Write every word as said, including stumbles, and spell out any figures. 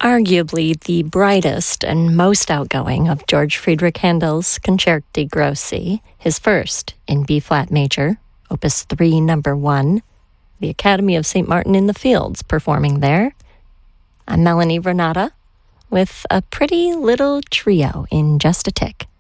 arguably the brightest and most outgoing of George Friedrich Handel's Concerti Grossi, his first in B-flat major, Opus three, number one, the Academy of Saint Martin in the Fields performing there. I'm Melanie Renata with a pretty little trio in just a tick.